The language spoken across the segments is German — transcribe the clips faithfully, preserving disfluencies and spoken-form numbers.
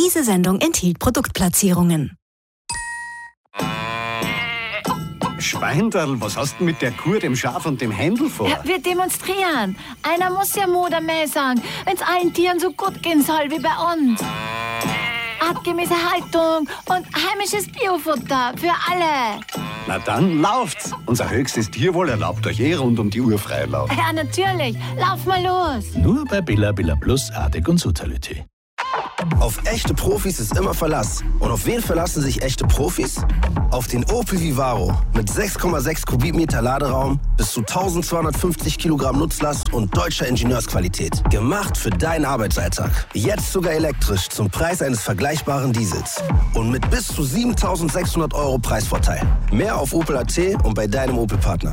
Diese Sendung enthielt Produktplatzierungen. Schweinderl, was hast du mit der Kuh, dem Schaf und dem Händel vor? Ja, wir demonstrieren. Einer muss ja Mutter mehr sagen, wenn es allen Tieren so gut gehen soll wie bei uns. Artgemäße Haltung und heimisches Biofutter für alle. Na dann lauft's. Unser höchstes Tierwohl erlaubt euch eh rund um die Uhr Freilauf. Ja, natürlich. Lauf mal los. Nur bei Billa Billa Plus, Artig und Sotality. Auf echte Profis ist immer Verlass. Und auf wen verlassen sich echte Profis? Auf den Opel Vivaro mit sechs Komma sechs Kubikmeter Laderaum, bis zu eintausendzweihundertfünfzig Kilogramm Nutzlast und deutscher Ingenieursqualität. Gemacht für deinen Arbeitsalltag. Jetzt sogar elektrisch zum Preis eines vergleichbaren Diesels. Und mit bis zu siebentausendsechshundert Euro Preisvorteil. Mehr auf Opel Punkt A T und bei deinem Opel-Partner.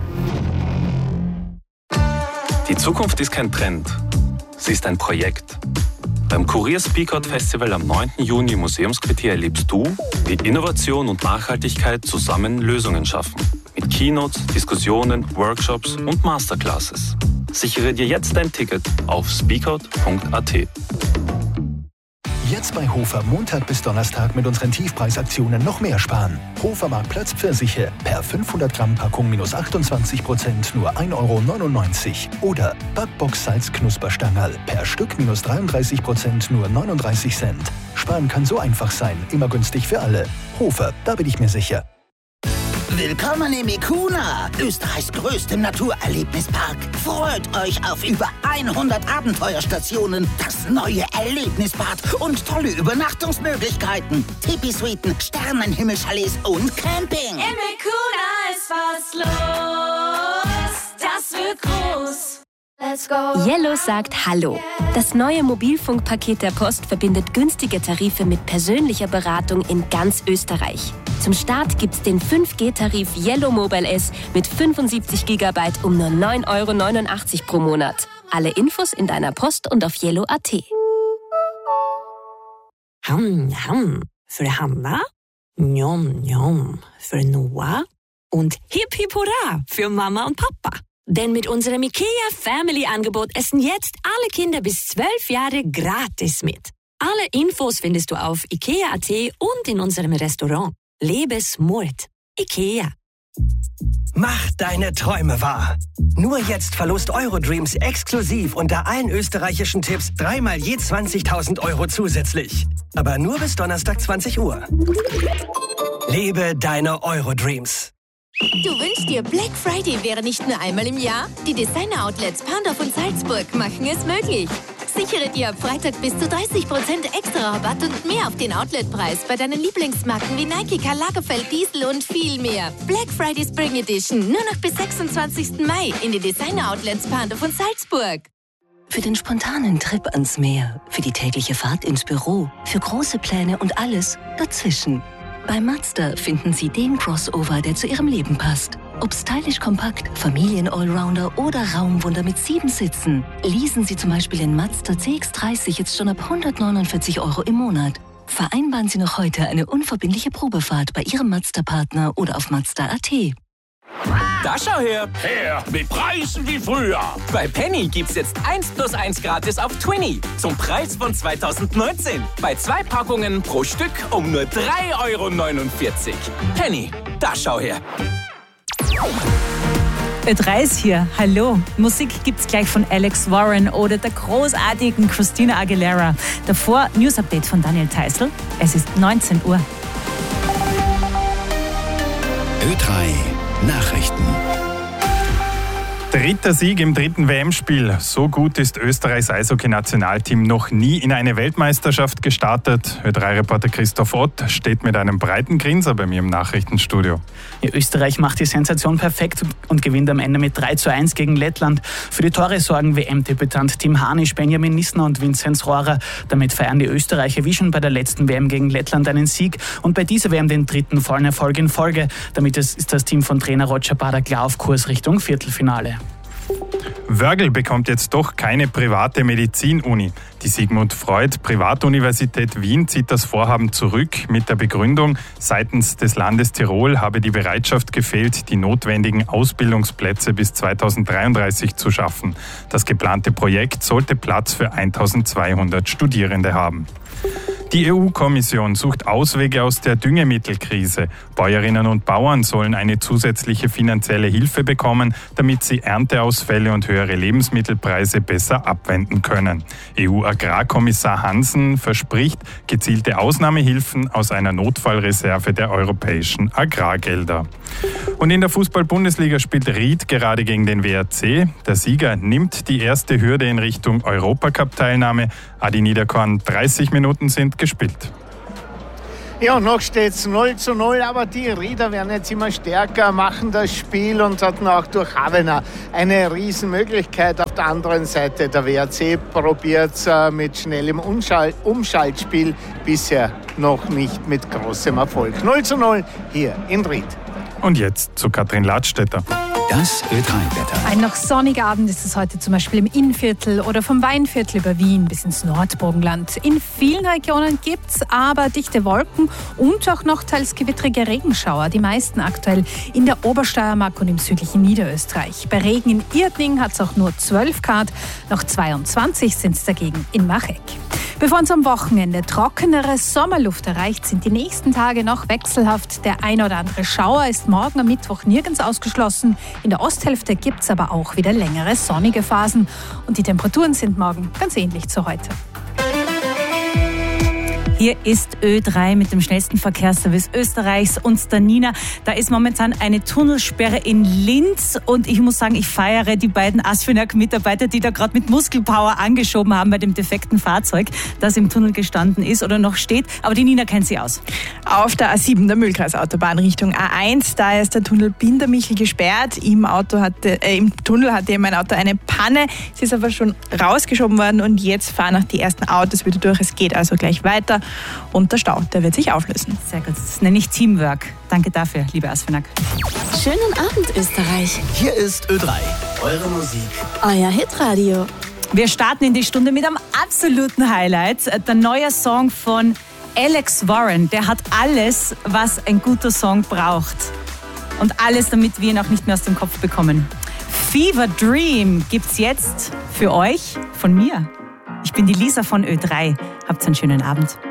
Die Zukunft ist kein Trend. Sie ist ein Projekt. Beim Kurier Speakout Festival am neunten Juni im Museumsquartier erlebst du, wie Innovation und Nachhaltigkeit zusammen Lösungen schaffen. Mit Keynotes, Diskussionen, Workshops und Masterclasses. Sichere dir jetzt dein Ticket auf speakout Punkt A T. Jetzt bei Hofer Montag bis Donnerstag mit unseren Tiefpreisaktionen noch mehr sparen. Hofer Marktplatz Pfirsiche per fünfhundert Gramm Packung minus achtundzwanzig Prozent nur ein Euro neunundneunzig. Oder Backbox Salz Knusperstangerl per Stück minus dreiunddreißig Prozent nur neununddreißig Cent. Sparen kann so einfach sein, immer günstig für alle. Hofer, da bin ich mir sicher. Willkommen im Ikuna, Österreichs größtem Naturerlebnispark. Freut euch auf über hundert Abenteuerstationen, das neue Erlebnisbad und tolle Übernachtungsmöglichkeiten. Tipi-Suiten, Sternenhimmelchalets und Camping. Im Ikuna ist was los, das wird groß. Let's go. Yellow sagt Hallo. Das neue Mobilfunkpaket der Post verbindet günstige Tarife mit persönlicher Beratung in ganz Österreich. Zum Start gibt's den fünf G Tarif Yellow Mobile S mit fünfundsiebzig Gigabyte um nur neun Euro neunundachtzig pro Monat. Alle Infos in deiner Post und auf yellow Punkt A T. Ham, ham. Für Hanna, njom, njom. Für Noah und hip, hip, hurra für Mama und Papa. Denn mit unserem IKEA Family Angebot essen jetzt alle Kinder bis zwölf Jahre gratis mit. Alle Infos findest du auf ikea Punkt A T und in unserem Restaurant. Lebe smart. IKEA. Mach deine Träume wahr. Nur jetzt Verlust Eurodreams exklusiv unter allen österreichischen Tipps dreimal je zwanzigtausend Euro zusätzlich. Aber nur bis Donnerstag zwanzig Uhr. Lebe deine Eurodreams. Du wünschst dir, Black Friday wäre nicht nur einmal im Jahr? Die Designer-Outlets Pandorf und Salzburg machen es möglich. Sichere dir ab Freitag bis zu dreißig Prozent extra Rabatt und mehr auf den Outletpreis bei deinen Lieblingsmarken wie Nike, Karl Lagerfeld, Diesel und viel mehr. Black Friday Spring Edition nur noch bis sechsundzwanzigsten Mai in den Designer-Outlets Pandorf und Salzburg. Für den spontanen Trip ans Meer, für die tägliche Fahrt ins Büro, für große Pläne und alles dazwischen. Bei Mazda finden Sie den Crossover, der zu Ihrem Leben passt. Ob stylisch kompakt, Familien-Allrounder oder Raumwunder mit sieben Sitzen. Leasen Sie zum Beispiel den Mazda C X dreißig jetzt schon ab hundertneunundvierzig Euro im Monat. Vereinbaren Sie noch heute eine unverbindliche Probefahrt bei Ihrem Mazda-Partner oder auf Mazda Punkt A T. Da schau her! Her mit Preisen wie früher! Bei Penny gibt's jetzt eins plus eins gratis auf Twinny zum Preis von zweitausendneunzehn. Bei zwei Packungen pro Stück um nur drei Euro neunundvierzig. Penny, da schau her! Ö drei ist hier. Hallo. Musik gibt's gleich von Alex Warren oder der großartigen Christina Aguilera. Davor News-Update von Daniel Teisel. Es ist neunzehn Uhr. Ö drei Nachrichten. Dritter Sieg im dritten W M-Spiel. So gut ist Österreichs Eishockey-Nationalteam noch nie in eine Weltmeisterschaft gestartet. Ö drei Reporter Christoph Ott steht mit einem breiten Grinser bei mir im Nachrichtenstudio. Ja, Österreich macht die Sensation perfekt und gewinnt am Ende mit drei zu eins gegen Lettland. Für die Tore sorgen W M-Debütant Tim Hanisch, Benjamin Nissner und Vinzenz Rohrer. Damit feiern die Österreicher wie schon bei der letzten W M gegen Lettland einen Sieg und bei dieser W M den dritten vollen Erfolg in Folge. Damit ist das Team von Trainer Roger Bader klar auf Kurs Richtung Viertelfinale. Wörgl bekommt jetzt doch keine private Medizin-Uni. Die Sigmund Freud Privatuniversität Wien zieht das Vorhaben zurück mit der Begründung, seitens des Landes Tirol habe die Bereitschaft gefehlt, die notwendigen Ausbildungsplätze bis zweitausenddreiunddreißig zu schaffen. Das geplante Projekt sollte Platz für eintausendzweihundert Studierende haben. Die E U-Kommission sucht Auswege aus der Düngemittelkrise. Bäuerinnen und Bauern sollen eine zusätzliche finanzielle Hilfe bekommen, damit sie Ernteausfälle und höhere Lebensmittelpreise besser abwenden können. E U-Agrarkommissar Hansen verspricht gezielte Ausnahmehilfen aus einer Notfallreserve der europäischen Agrargelder. Und in der Fußball-Bundesliga spielt Ried gerade gegen den W R C. Der Sieger nimmt die erste Hürde in Richtung Europacup-Teilnahme. Adi Niederkorn, dreißig Minuten sind gespielt. Ja, noch steht es null zu null, aber die Rieder werden jetzt immer stärker, machen das Spiel und hatten auch durch Havener eine Riesenmöglichkeit. Auf der anderen Seite der W R C probiert es äh, mit schnellem Umschalt- Umschaltspiel, bisher noch nicht mit großem Erfolg. null zu null hier in Ried. Und jetzt zu Katrin Ladstätter. Das Ö drei Wetter. Ein noch sonniger Abend ist es heute zum Beispiel im Innviertel oder vom Weinviertel über Wien bis ins Nordburgenland. In vielen Regionen gibt es aber dichte Wolken und auch noch teils gewittrige Regenschauer. Die meisten aktuell in der Obersteiermark und im südlichen Niederösterreich. Bei Regen in Irtning hat es auch nur zwölf Grad, noch zweiundzwanzig sind es dagegen in Machegg. Bevor uns am Wochenende trockenere Sommerluft erreicht, sind die nächsten Tage noch wechselhaft. Der ein oder andere Schauer ist morgen am Mittwoch nirgends ausgeschlossen. In der Osthälfte gibt es aber auch wieder längere sonnige Phasen. Und die Temperaturen sind morgen ganz ähnlich zu heute. Hier ist Ö drei mit dem schnellsten Verkehrsservice Österreichs und der Nina. Da ist momentan eine Tunnelsperre in Linz und ich muss sagen, ich feiere die beiden Asfinag-Mitarbeiter, die da gerade mit Muskelpower angeschoben haben bei dem defekten Fahrzeug, das im Tunnel gestanden ist oder noch steht. Aber die Nina kennt sie aus. Auf der A sieben, der Mühlkreisautobahn Richtung A eins, da ist der Tunnel Bindermichel gesperrt. Im, Auto hatte, äh, im Tunnel hatte mein Auto eine Panne. Es ist aber schon rausgeschoben worden und jetzt fahren auch die ersten Autos wieder durch. Es geht also gleich weiter. Und der Stau, der wird sich auflösen. Sehr gut, das nenne ich Teamwork. Danke dafür, liebe Asfinag. Schönen Abend, Österreich. Hier ist Ö drei, eure Musik. Euer Hitradio. Wir starten in die Stunde mit einem absoluten Highlight. Der neue Song von Alex Warren. Der hat alles, was ein guter Song braucht. Und alles, damit wir ihn auch nicht mehr aus dem Kopf bekommen. Fever Dream gibt's jetzt für euch von mir. Ich bin die Lisa von Ö drei. Habt einen schönen Abend.